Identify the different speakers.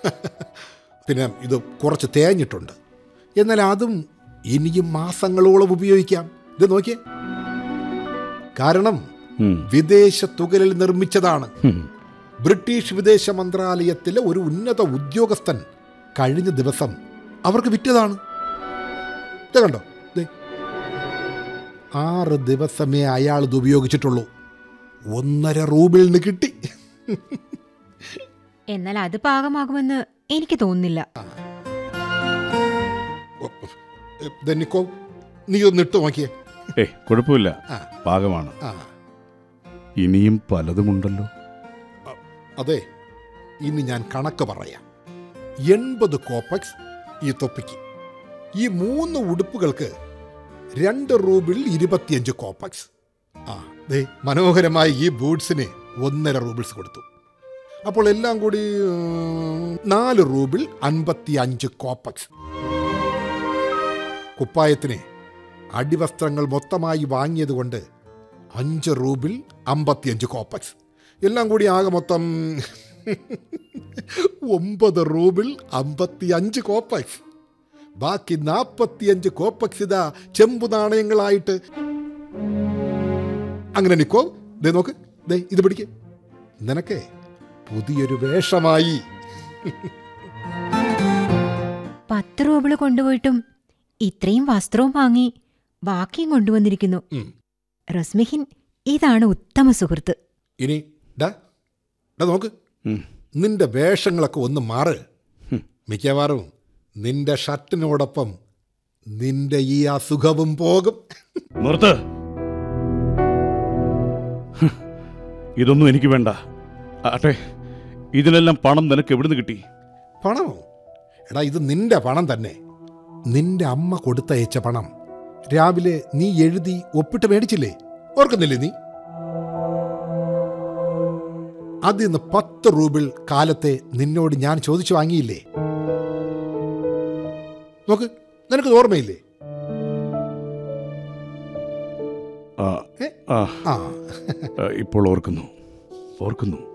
Speaker 1: പിന്നെ ഇത് കുറച്ച് തേഞ്ഞിട്ടുണ്ട്. എന്നാൽ അതും ഇനിയും മാസങ്ങളോളം ഉപയോഗിക്കാം. ഇത് നോക്കിയേ, കാരണം വിദേശ തുകലിൽ നിർമ്മിച്ചതാണ്. ബ്രിട്ടീഷ് വിദേശ മന്ത്രാലയത്തിലെ ഒരു ഉന്നത ഉദ്യോഗസ്ഥൻ കഴിഞ്ഞ ദിവസം അവർക്ക് വിറ്റതാണ്. ഇത് കണ്ടോ, 6 ദിവസമേ അയാൾ ഇത് ഉപയോഗിച്ചിട്ടുള്ളൂ. 1.5 റൂബിളിന് കിട്ടി.
Speaker 2: എന്നാൽ അത് പാകമാകുമെന്ന് എനിക്ക് തോന്നുന്നില്ല.
Speaker 1: നിക്കോ, നീ ഒന്ന് ഇട്ട് നോക്കിയേ.
Speaker 3: കുഴപ്പമില്ല, പാകമാണ്. ഇനിയും പലതുമുണ്ടല്ലോ.
Speaker 1: അതെ, ഇനി ഞാൻ കണക്ക് പറയാം. 80 കോപ്പക്സ് ഈ തൊപ്പിക്ക്. ഈ 3 ഉടുപ്പുകൾക്ക് 2 റൂബിൾ 25 കോപ്പക്സ്. മനോഹരമായ ഈ ബൂട്ട്സിന് 1.5 റൂബിൾസ് കൊടുത്തു. അപ്പോൾ എല്ലാം കൂടി 4 റൂബിൾ 55 കോപ്പക്സ്. കുപ്പായത്തിന് അടിവസ്ത്രങ്ങൾ മൊത്തമായി വാങ്ങിയത് കൊണ്ട് 5 റൂബിൾ 55 കോപ്പക്സ്. എല്ലാം കൂടി ആകെ മൊത്തം 9 റൂബിൾ 55 കോപ്പക്സ്. ബാക്കി 45 കോപ്പക്സ് ഇതാ ചെമ്പു നാണയങ്ങളായിട്ട്. അങ്ങനെ നിക്കോ, ദേ നോക്ക്, ദേ ഇത് പിടിക്ക്. നിനക്ക് പുതിയൊരു വേഷമായി.
Speaker 2: 10 റൂബിള് കൊണ്ടുപോയിട്ടും ഇത്രയും വസ്ത്രവും വാങ്ങി ബാക്കിയും കൊണ്ടുവന്നിരിക്കുന്നു. റസ്മിഹിൻ ഇതാണ് ഉത്തമ സുഹൃത്ത്.
Speaker 1: ഇനി നോക്ക്, നിന്റെ വേഷങ്ങളൊക്കെ ഒന്ന് മാറ്. മിക്കവാറും നിന്റെ ഷർട്ടിനോടൊപ്പം നിന്റെ ഈ അസുഖവും പോകും.
Speaker 3: നിർത്ത്, ഇതൊന്നും എനിക്ക് വേണ്ട. ആട്ടെ, ഇതിനെല്ലാം പണം നിനക്ക് എവിടുന്ന് കിട്ടി?
Speaker 1: പണമോ? എടാ, ഇത് നിന്റെ പണം തന്നെ. നിന്റെ അമ്മ കൊടുത്തയച്ച പണം. രാവിലെ നീ എഴുതി ഒപ്പിട്ട് മേടിച്ചില്ലേ, ഓർക്കുന്നില്ലേ നീ? അതിന്ന് 10 റൂബിൾ കാലത്തെ നിന്നോട് ഞാൻ ചോദിച്ചു വാങ്ങിയില്ലേ? നോക്ക്, നിനക്ക് ഓർമ്മയില്ലേ?
Speaker 3: ഇപ്പോൾ ഓർക്കുന്നു.